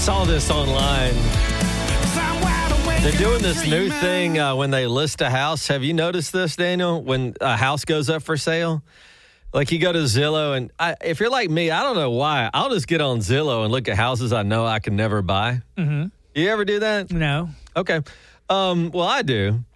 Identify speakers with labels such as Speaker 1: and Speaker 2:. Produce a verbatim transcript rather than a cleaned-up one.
Speaker 1: saw this online. They're doing this new thing uh, when they list a house. Have you noticed this, Daniel? When a house goes up for sale? Like you go to Zillow, and I, if you're like me, I don't know why. I'll just get on Zillow and look at houses I know I can never buy.
Speaker 2: Mm-hmm.
Speaker 1: You ever do that?
Speaker 2: No.
Speaker 1: Okay. Um, well, I do.